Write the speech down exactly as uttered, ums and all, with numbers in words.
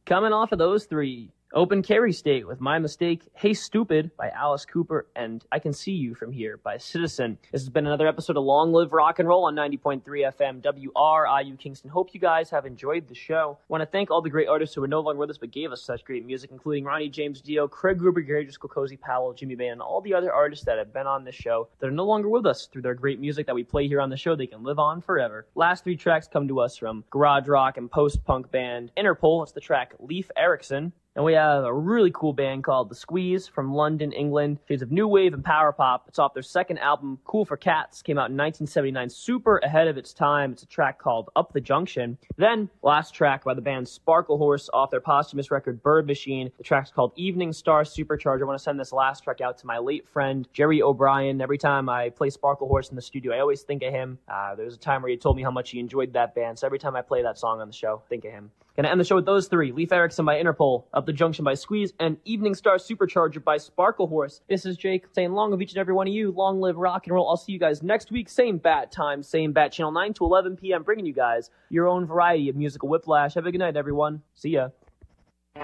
Coming off of those three, Open Carry State with My Mistake, Hey Stupid by Alice Cooper, and I Can See You From Here by Citizen. This has been another episode of Long Live Rock and Roll on ninety point three F M W R I U Kingston. Hope you guys have enjoyed the show. I want to thank all the great artists who are no longer with us but gave us such great music, including Ronnie James Dio, Craig Gruber, Gary Driscoll, Cozy Powell, Jimmy Bain, and all the other artists that have been on this show that are no longer with us. Through their great music that we play here on the show, they can live on forever. Last three tracks come to us from garage rock and post-punk band Interpol. It's the track Leif Erikson. And we have a really cool band called The Squeeze from London, England. Shades of new wave and power pop. It's off their second album, Cool for Cats. Came out in nineteen seventy-nine, super ahead of its time. It's a track called Up the Junction. Then, last track by the band Sparkle Horse off their posthumous record, Bird Machine. The track's called Evening Star Supercharger. I want to send this last track out to my late friend, Jerry O'Brien. Every time I play Sparkle Horse in the studio, I always think of him. Uh, there was a time where he told me how much he enjoyed that band, so every time I play that song on the show, think of him. Gonna end the show with those three: Leif Erikson by Interpol, Up the Junction by Squeeze, and Evening Star Supercharger by Sparkle Horse. This is Jake saying long of each and every one of you. Long live rock and roll. I'll see you guys next week. Same bat time, same bat channel, nine to eleven p.m. bringing you guys your own variety of musical whiplash. Have a good night, everyone. See ya.